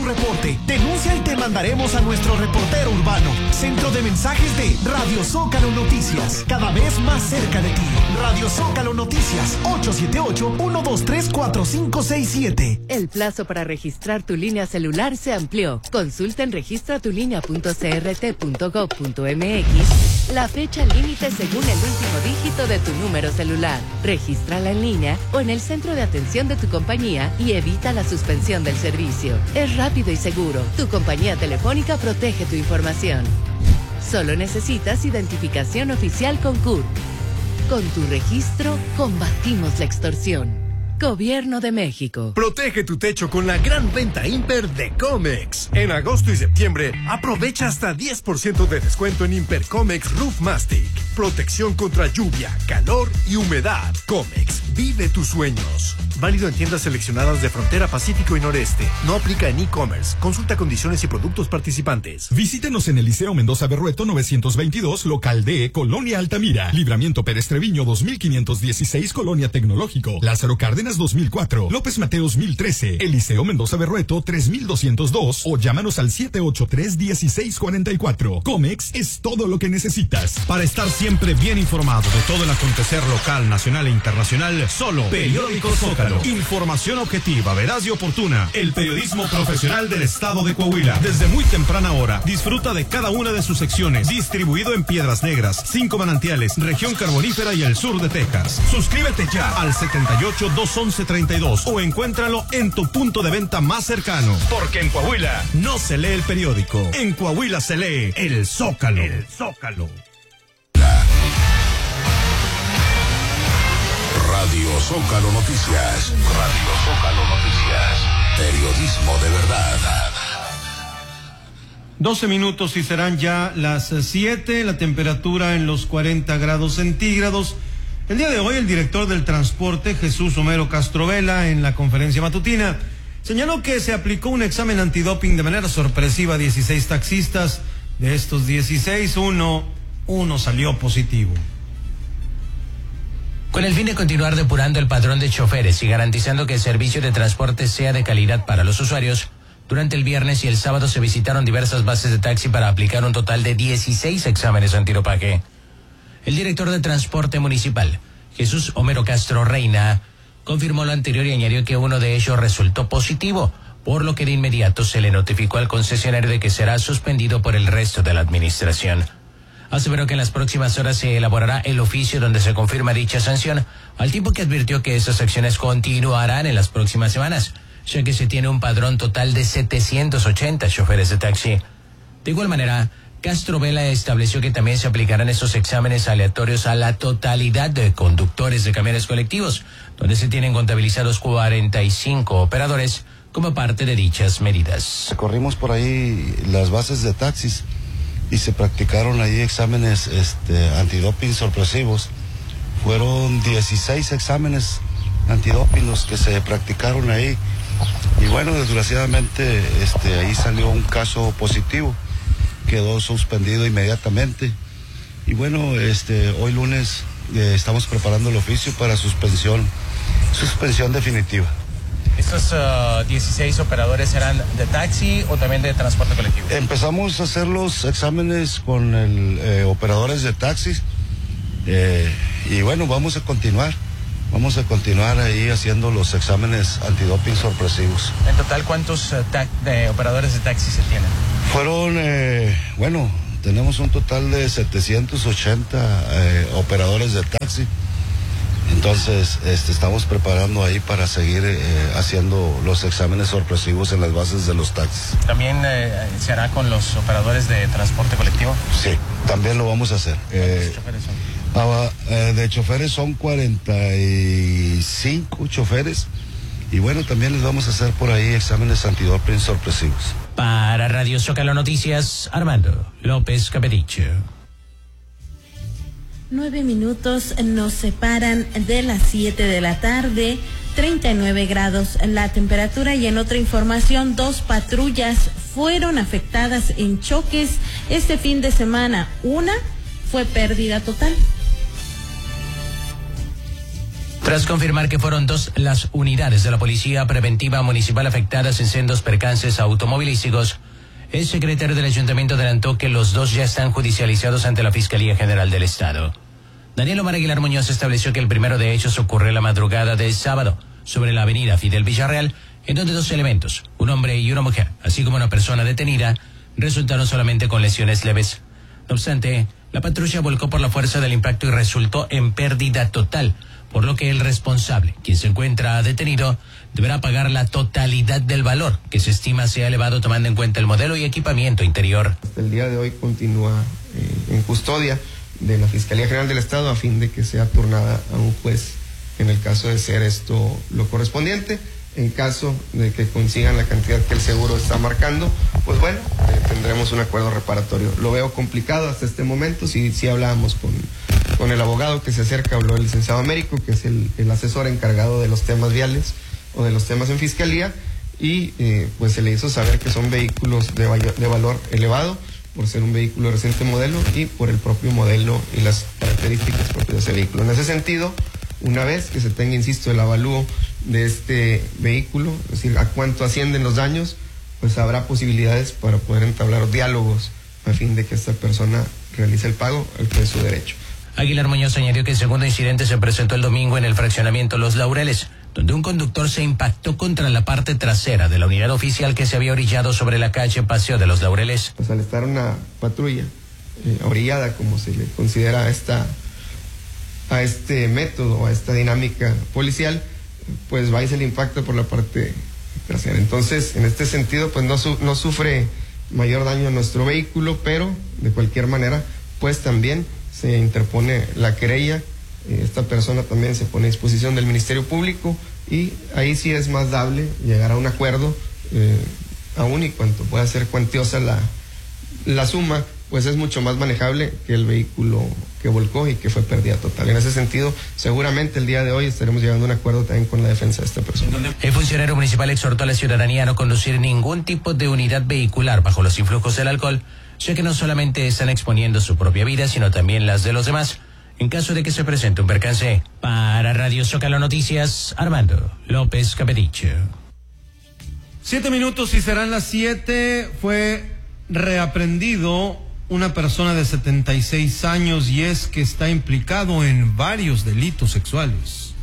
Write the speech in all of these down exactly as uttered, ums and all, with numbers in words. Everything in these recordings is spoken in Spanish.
tu reporte. Denuncia y te mandaremos a nuestro reportero urbano. Centro de mensajes de Radio Zócalo Noticias. Cada vez más cerca de ti. Radio Zócalo Noticias. ocho siete ocho, uno dos tres, cuatro cinco seis siete. El plazo para registrar tu línea celular se amplió. Consulta en registra tu línea punto c r t punto gov punto m x la fecha límite según el último dígito de tu número celular. Regístrala en línea o en el centro de atención de tu compañía y evita la suspensión del servicio. Es rápido y seguro. Tu compañía telefónica protege tu información. Solo necesitas identificación oficial con C U R. Con tu registro, combatimos la extorsión. Gobierno de México. Protege tu techo con la gran venta Imper de Comex. En agosto y septiembre, aprovecha hasta diez por ciento de descuento en Imper Comex Roof Mastic. Protección contra lluvia, calor y humedad. Comex, vive tus sueños. Válido en tiendas seleccionadas de Frontera Pacífico y Noreste. No aplica en e-commerce. Consulta condiciones y productos participantes. Visítenos en el Liceo Mendoza Berrueto novecientos veintidós, local D, Colonia Altamira. Libramiento Pérez Treviño dos mil quinientos dieciséis, Colonia Tecnológico. Lázaro Cárdenas dos mil cuatro, López Mateos mil trece, Eliseo Mendoza Berrueto tres mil doscientos dos o llámanos al siete ocho tres, uno seis cuatro cuatro. Comex es todo lo que necesitas. Para estar siempre bien informado de todo el acontecer local, nacional e internacional, solo Periódico Zócalo. Información objetiva, veraz y oportuna. El periodismo profesional del estado de Coahuila. Desde muy temprana hora, disfruta de cada una de sus secciones. Distribuido en Piedras Negras, Cinco Manantiales, Región Carbonífera y el sur de Texas. Suscríbete ya al setenta y ocho, doscientos once, treinta y dos o encuéntralo en tu punto de venta más cercano. Porque en Coahuila no se lee el periódico. En Coahuila se lee el Zócalo. El Zócalo. Radio Zócalo Noticias. Radio Zócalo Noticias. Periodismo de verdad. doce minutos y serán ya las siete, la temperatura en los cuarenta grados centígrados. El día de hoy el director del transporte, Jesús Homero Castro Vela, en la conferencia matutina, señaló que se aplicó un examen antidoping de manera sorpresiva a dieciséis taxistas. De estos dieciséis, uno, uno salió positivo. Con el fin de continuar depurando el padrón de choferes y garantizando que el servicio de transporte sea de calidad para los usuarios, durante el viernes y el sábado se visitaron diversas bases de taxi para aplicar un total de dieciséis exámenes antidopaje. El director de Transporte Municipal, Jesús Homero Castro Reina, confirmó lo anterior y añadió que uno de ellos resultó positivo, por lo que de inmediato se le notificó al concesionario de que será suspendido por el resto de la administración. Aseveró que en las próximas horas se elaborará el oficio donde se confirma dicha sanción, al tiempo que advirtió que esas acciones continuarán en las próximas semanas, ya que se tiene un padrón total de setecientos ochenta choferes de taxi. De igual manera, Castro Vela estableció que también se aplicarán esos exámenes aleatorios a la totalidad de conductores de camiones colectivos, donde se tienen contabilizados cuarenta y cinco operadores como parte de dichas medidas. Corrimos por ahí las bases de taxis y se practicaron ahí exámenes este, antidoping sorpresivos. Fueron dieciséis exámenes antidoping los que se practicaron ahí. Y bueno, desgraciadamente este, ahí salió un caso positivo. Quedó suspendido inmediatamente. Y bueno, este, hoy lunes eh, estamos preparando el oficio para suspensión, suspensión definitiva. ¿Estos uh, dieciséis operadores eran de taxi o también de transporte colectivo? Empezamos a hacer los exámenes con el, eh, operadores de taxis eh, y bueno, vamos a continuar. Vamos a continuar ahí haciendo los exámenes antidoping sorpresivos. En total, ¿cuántos uh, ta- de operadores de taxi se tienen? Fueron, eh, bueno, tenemos un total de setecientos ochenta eh, operadores de taxi. Entonces, este, estamos preparando ahí para seguir eh, haciendo los exámenes sorpresivos en las bases de los taxis. ¿También eh, se hará con los operadores de transporte colectivo? Sí, también lo vamos a hacer. Eh, ¿Cuántos choferes son? Ah, eh, de choferes son cuarenta y cinco choferes. Y bueno, también les vamos a hacer por ahí exámenes antidoping sorpresivos. Para Radio Zócalo Noticias, Armando López Capedicho. Nueve minutos nos separan de las siete de la tarde, treinta y nueve grados la temperatura. Y en otra información, dos patrullas fueron afectadas en choques este fin de semana. Una fue pérdida total. Tras confirmar que fueron dos las unidades de la Policía Preventiva Municipal afectadas en sendos percances automovilísticos, el secretario del Ayuntamiento adelantó que los dos ya están judicializados ante la Fiscalía General del Estado. Daniel Omar Aguilar Muñoz estableció que el primero de ellos ocurrió la madrugada del sábado sobre la avenida Fidel Villarreal, en donde dos elementos, un hombre y una mujer, así como una persona detenida, resultaron solamente con lesiones leves. No obstante, la patrulla volcó por la fuerza del impacto y resultó en pérdida total, por lo que el responsable, quien se encuentra detenido, deberá pagar la totalidad del valor, que se estima sea elevado tomando en cuenta el modelo y equipamiento interior. Hasta el día de hoy continúa eh, en custodia de la Fiscalía General del Estado a fin de que sea turnada a un juez en el caso de ser esto lo correspondiente. En caso de que consigan la cantidad que el seguro está marcando, pues bueno, eh, tendremos un acuerdo reparatorio. Lo veo complicado hasta este momento. Si, si hablábamos con, con el abogado que se acerca, habló el licenciado Américo, que es el, el asesor encargado de los temas viales o de los temas en fiscalía, y eh, pues se le hizo saber que son vehículos de, de valor elevado por ser un vehículo de reciente modelo y por el propio modelo y las características propias de ese vehículo. En ese sentido, una vez que se tenga, insisto, el avalúo de este vehículo, es decir, a cuánto ascienden los daños, pues habrá posibilidades para poder entablar diálogos a fin de que esta persona realice el pago al que es su derecho. Aguilar Muñoz añadió que el segundo incidente se presentó el domingo en el fraccionamiento Los Laureles, donde un conductor se impactó contra la parte trasera de la unidad oficial que se había orillado sobre la calle Paseo de Los Laureles. Pues al estar una patrulla eh, orillada, como se le considera a esta a este método o a esta dinámica policial, pues va a ser el impacto por la parte trasera. Entonces, en este sentido, pues no, su, no sufre mayor daño a nuestro vehículo, pero de cualquier manera, pues también se interpone la querella. Eh, esta persona también se pone a disposición del Ministerio Público y ahí sí es más dable llegar a un acuerdo, eh, aún y cuanto pueda ser cuantiosa la, la suma, pues es mucho más manejable que el vehículo que volcó y que fue pérdida total. En ese sentido, seguramente el día de hoy estaremos llegando a un acuerdo también con la defensa de esta persona. El funcionario municipal exhortó a la ciudadanía a no conducir ningún tipo de unidad vehicular bajo los influjos del alcohol, ya que no solamente están exponiendo su propia vida, sino también las de los demás, en caso de que se presente un percance. Para Radio Zócalo Noticias, Armando López Capedicho. Siete minutos y serán las siete. Fue reaprendido una persona de setenta y seis años y es que está implicado en varios delitos sexuales.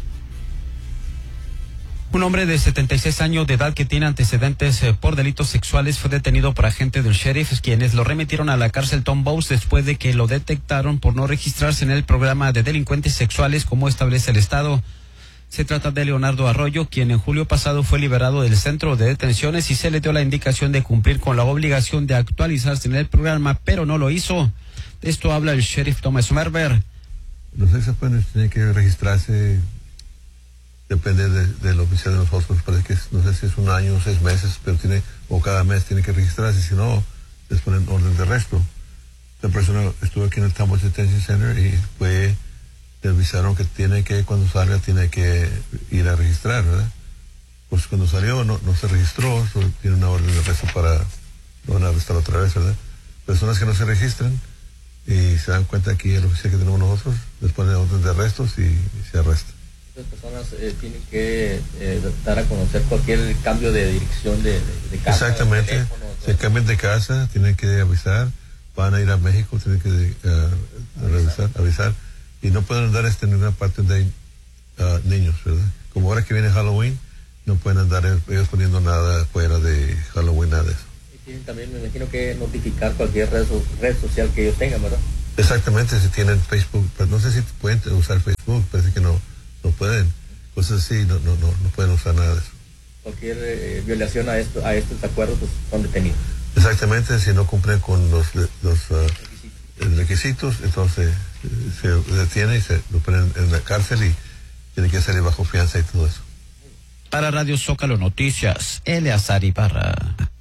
Un hombre de setenta y seis años de edad que tiene antecedentes eh, por delitos sexuales fue detenido por agentes del sheriff, quienes lo remitieron a la cárcel Tom Bowes después de que lo detectaron por no registrarse en el programa de delincuentes sexuales como establece el Estado. Se trata de Leonardo Arroyo, quien en julio pasado fue liberado del centro de detenciones y se le dio la indicación de cumplir con la obligación de actualizarse en el programa, pero no lo hizo. De esto habla el sheriff Thomas Merber. Los exapenes tienen que registrarse, depende de, del oficial de nosotros, parece que es, no sé si es un año o seis meses, pero tiene, o cada mes tiene que registrarse, si no, les ponen orden de arresto. La persona estuvo aquí en el Tambo Detention Center y fue... le avisaron que tiene que, cuando salga, tiene que ir a registrar, ¿verdad? Pues cuando salió no, no se registró, tiene una orden de arresto para, lo van a arrestar otra vez, ¿verdad? Personas que no se registran y se dan cuenta aquí el oficial que tenemos nosotros, les ponen orden de arrestos y, y se arrestan. Las personas eh, tienen que eh, dar a conocer cualquier cambio de dirección de, de, de casa. Exactamente, de teléfono, se cambian de casa, tienen que avisar, van a ir a México, tienen que uh, revisar, avisar. Y no pueden andar este, en ninguna parte donde hay uh, niños, ¿verdad? Como ahora que viene Halloween, no pueden andar ellos poniendo nada fuera de Halloween, nada de eso. Y tienen también, me imagino, que notificar cualquier red, red social que ellos tengan, ¿verdad? Exactamente, si tienen Facebook, pues no sé si pueden usar Facebook, parece que no, no pueden. Cosas así, no, no, no, no pueden usar nada de eso. Cualquier eh, violación a, esto, a estos acuerdos pues, son detenidos. Exactamente, si no cumplen con los, los uh, requisitos. requisitos, entonces se detiene y se lo ponen en la cárcel y tiene que salir bajo fianza y todo eso. Para Radio Zócalo Noticias, Eleazar Ibarra.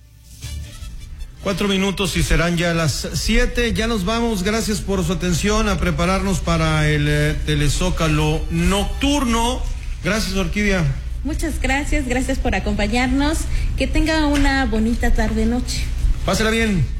Cuatro minutos y serán ya las siete. Ya nos vamos. Gracias por su atención, a prepararnos para el eh, Telezócalo nocturno. Gracias, Orquídea. Muchas gracias, gracias por acompañarnos. Que tenga una bonita tarde-noche. Pásela bien.